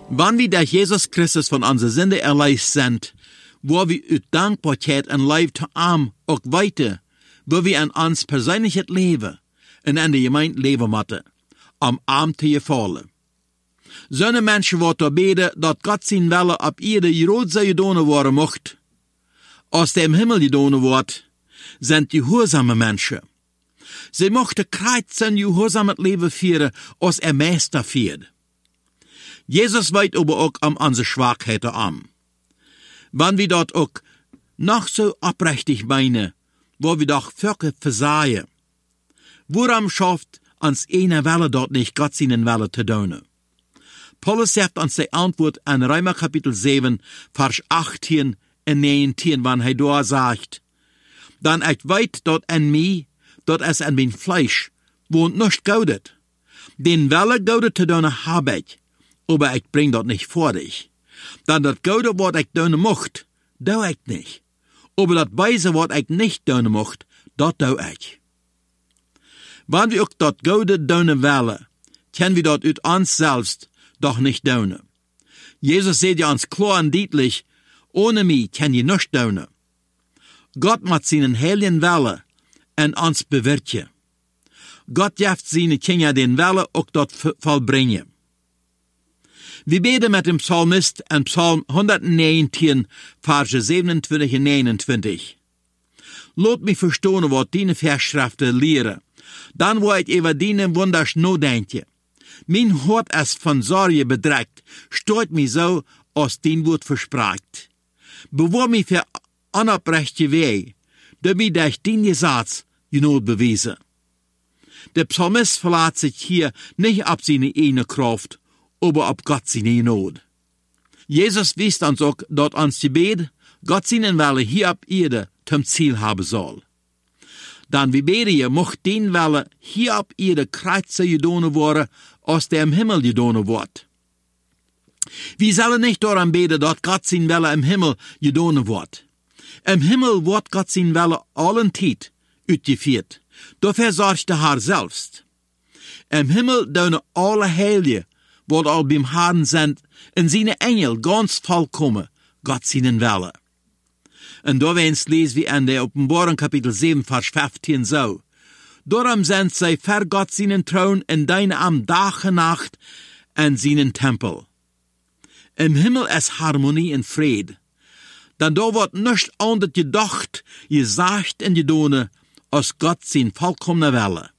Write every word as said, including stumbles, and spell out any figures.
Wann wir durch Jesus Christus von unserer Sünde erlöst sind, wo wir uit Dankbarkeit en Leib te arm auch weiter, wo wir an uns persönliches Leben und an der Gemeinde leben müssen, am Arm zu gefallen. Zo'n Menschen wordt te beden dat God zijn wille op ieder Jood zou gedaan worden mocht. Als der im Himmel gedaan wordt, sind gehorsame Menschen. Sie mochten kreiz zijn gehoorzaam het leven führen, als er Meister führt. Jesus weet aber auch an unsere Schwachheiten an. Wenn wir dort auch noch so oprechtig meinen, wo wir doch Völker versahen, woran schafft uns eine Welle dort nicht Gott seinen Wille zu tun? Paulus sagt uns die Antwort an Römer Kapitel sieben, Vers achtzehn und neunzehn, wann er da sagt, dann ich weit dort an mich, dort es an mein Fleisch wohnt nicht gaudet. Den Welle gaudet zu tun hab ich, aber ich bring dort nicht vor dich. Dann das Gaude, was ich tun mocht, do ich nicht. Aber das Weise, was ich nicht tun mocht, das do ich. Wenn wir auch dort Gaude tun wollen, können wir dort uit uns selbst doch nicht tun. Jesus sagt ja uns klar und deutlich, ohne mich kann je nicht tun. Gott macht seinen heiligen Wille en uns bewirken. Gott jaft seine Kinder den Wille auch dort vollbringen. Wir beten mit dem Psalmist in Psalm hundertneunzehn, Verse siebenundzwanzig und neunundzwanzig. Laat mich verstehen, was deine Verschriften lehren. Dann wo ich über deine Wunders nachdenken. Mein Hort ist von Sorge bedreckt, stört mich so, als dein Wort verspricht. Bewahr mich für unaprechte Wege, damit durch dein Gesetz Genot beweisen. Der Psalmist verlässt sich hier nicht auf seine eigene Kraft, aber auf Gott seine Genot. Jesus wies uns auch, dort uns Gebet, Gott seinen Wille hier auf Erde zum Ziel haben soll. Dann wie bete je, mocht den Wille hier auf Erde kreuzer gedaan worden, als der im Himmel gedaan wird. Wir sollen nicht daran beten, dass Gott sein Wille im Himmel gedaan wird. Im Himmel wird Gott sein Wille allen Zeit uitgeführt. Dafür sorgt der Herr selbst. Im Himmel tun alle Heilige, wo all beim Herrn sind, in seine Engel ganz vollkommen Gott seinen Wille. Und da wenn's lesen wir in der Offenbarung Kapitel sieben, Vers fünfzehn so. Darum sind sie für Gott seinen Thron in deine am Tag und Nacht in seinen Tempel. Im Himmel ist Harmonie und Friede. Denn da wird nicht anders gedacht, gesagt und gedaan, als Gott sein vollkommener Wille.